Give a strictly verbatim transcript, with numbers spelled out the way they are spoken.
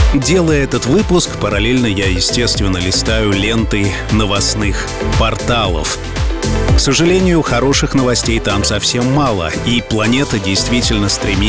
Делая этот выпуск, параллельно я, естественно, листаю ленты новостных порталов. К сожалению, хороших новостей там совсем мало, и планета действительно стремится